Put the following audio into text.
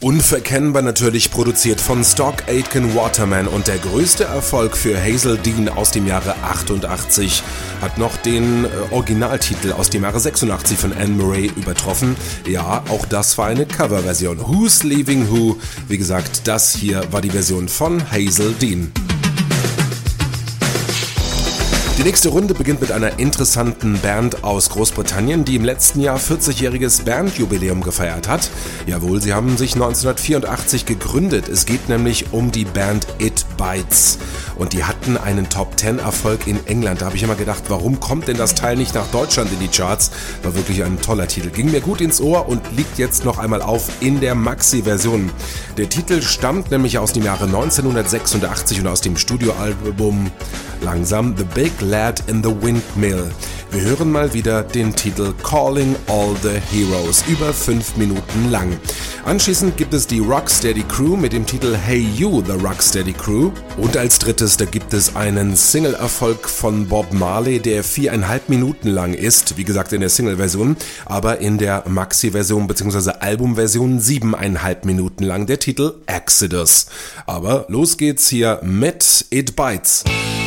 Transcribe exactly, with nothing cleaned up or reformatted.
Unverkennbar natürlich produziert von Stock Aitken Waterman und der größte Erfolg für Hazel Dean aus dem Jahre achtundachtzig hat noch den äh, Originaltitel aus dem Jahre sechsundachtzig von Anne Murray übertroffen. Ja, auch das war eine Coverversion. Who's Leaving Who? Wie gesagt, das hier war die Version von Hazel Dean. Die nächste Runde beginnt mit einer interessanten Band aus Großbritannien, die im letzten Jahr vierzigjähriges Bandjubiläum gefeiert hat. Jawohl, sie haben sich neunzehnhundertvierundachtzig gegründet. Es geht nämlich um die Band It Bites. Und die hatten einen Top Ten Erfolg in England. Da habe ich immer gedacht, warum kommt denn das Teil nicht nach Deutschland in die Charts? War wirklich ein toller Titel. Ging mir gut ins Ohr und liegt jetzt noch einmal auf in der Maxi-Version. Der Titel stammt nämlich aus dem Jahre neunzehnhundertsechsundachtzig und aus dem Studioalbum Langsam The Big Lad in the Windmill. Wir hören mal wieder den Titel Calling All the Heroes, über fünf Minuten lang. Anschließend gibt es die Rocksteady Crew mit dem Titel Hey You, The Rocksteady Crew. Und als drittes, da gibt es einen Single-Erfolg von Bob Marley, der viereinhalb Minuten lang ist, wie gesagt in der Single-Version, aber in der Maxi-Version bzw. Album-Version siebeneinhalb Minuten lang, der Titel Exodus. Aber los geht's hier mit It Bites.